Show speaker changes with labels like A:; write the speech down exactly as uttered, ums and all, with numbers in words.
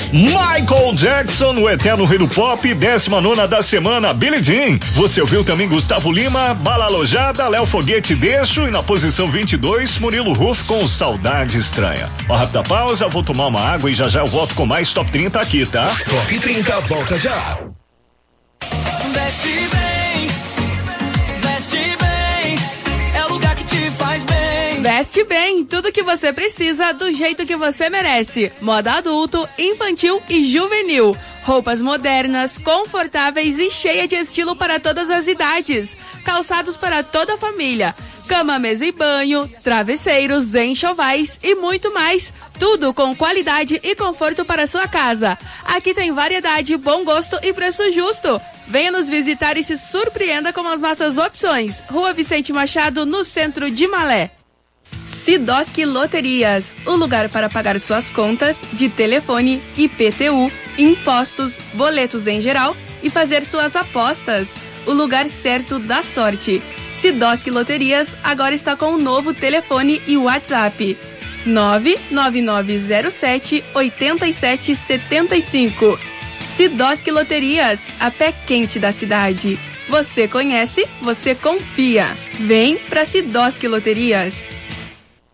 A: Michael Jackson, o eterno rei do pop, décima nona da semana, Billie Jean. Você ouviu também Gustavo Lima, Bala Alojada, Léo Foguete Deixo e na posição vinte e dois, Murilo Ruff com Saudade Estranha. Uma rápida pausa, vou tomar uma água e já já eu volto com mais Top trinta aqui, tá?
B: Top trinta volta já.
C: Veste bem, veste bem, é o lugar que te faz bem.
D: Veste bem, tudo que você precisa do jeito que você merece. Moda adulto, infantil e juvenil. Roupas modernas, confortáveis e cheia de estilo para todas as idades. Calçados para toda a família. Cama, mesa e banho, travesseiros, enxovais e muito mais. Tudo com qualidade e conforto para sua casa. Aqui tem variedade, bom gosto e preço justo. Venha nos visitar e se surpreenda com as nossas opções. Rua Vicente Machado, no centro de Malé. Sidoski Loterias, o lugar para pagar suas contas de telefone, I P T U, impostos, boletos em geral e fazer suas apostas. O lugar certo da sorte. Sidoski Loterias agora está com um novo telefone e WhatsApp. nove nove nove zero sete oito sete sete cinco. Sidoski Loterias, a pé quente da cidade. Você conhece, você confia. Vem pra Sidoski Loterias.